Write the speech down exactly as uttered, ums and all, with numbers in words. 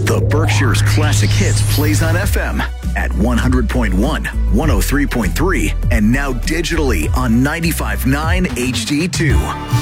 The Berkshire's Classic Hits plays on F M at one hundred point one, one oh three point three, and now digitally on ninety-five point nine H D two.